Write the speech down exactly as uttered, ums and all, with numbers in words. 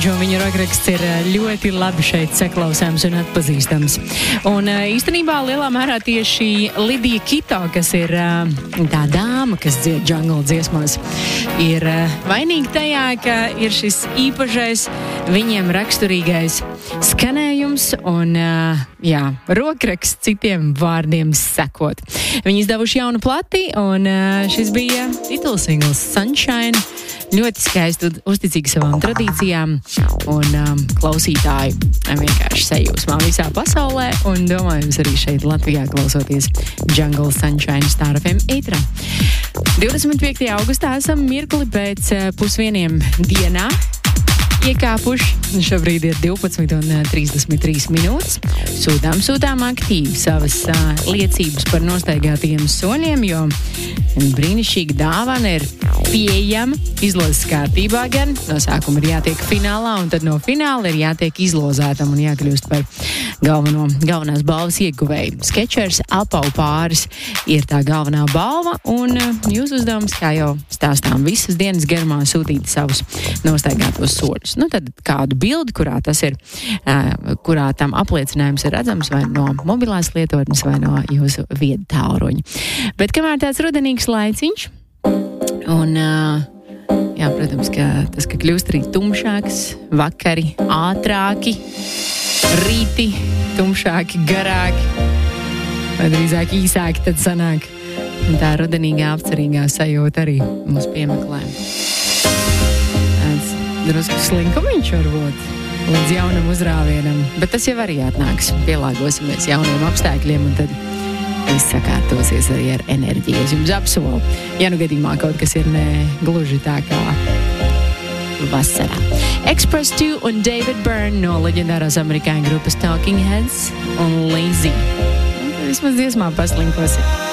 Viņa rokraksts ir ļoti labi šeit saklausāms un atpazīstams. Un īstenībā lielā mērā tieši Lidija Kito, kas ir tā dāma, kas dzied džungla dziesmās, ir vainīga tajā, ka ir šis īpašais viņiem raksturīgais skanējums un, jā, rokraksts citiem vārdiem sekot. Viņi izdevuši jaunu plati un šis bija titulsingls Sunshine. Ļoti skaisti, uzticīgi savām tradīcijām un um, klausītāju vienkārši sajūsmā visā pasaulē un domājams arī šeit Latvijā klausoties Jungle Sunshine Star F M ētrā. divdesmit piektajā augustā esam mirkli pēc uh, pusvieniem dienā iekāpuši. Šobrīd ir divpadsmit un trīsdesmit trīs minūtes. Sūtām, sūtām aktīvi savas uh, liecības par nostaigātajiem soļiem, jo brīnišķīga dāvana ir pieejama izlozes kārtībā gan. No sākuma ir jātiek finālā un tad no fināla ir jātiek izlozētam un jākļūst par galveno, galvenās balvas ieguvēju. Skechers Alpau pāris ir tā galvenā balva un jūsu uzdevums, kā jau stāstām, visas dienas garumā sūtīt savus nostaigātos soļus. Nu tad kādu bildi, kurā tas ir, uh, kurā tam apliecinājums ir redzams vai no mobilās lietotnes vai no jūsu viedu tālruņa. Bet kamēr tāds rudenīgs laiciņš un, uh, jā, protams, ka tas, ka kļūst arī tumšāks, vakari ātrāki, rīti tumšāki, garāki, vai drīzāk īsāki tad sanāk. Un tā rudenīgā apcerīgā sajūta arī mūs piemeklē. Tāds drusku slinkumiņš varbūt līdz jaunam uzrāvienam, bet tas jau arī atnāks. Pielāgosimies jauniem apstākļiem un tad viss sakārtosies arī ar enerģiju. Es jums apsolu, ja nu gadījumā kaut kas ir ne gluži tā kā vasarā. Express two un David Byrne no leģendārās amerikāņu grupas Talking Heads un Lazy. Un vismaz dziesmā paslinkosi.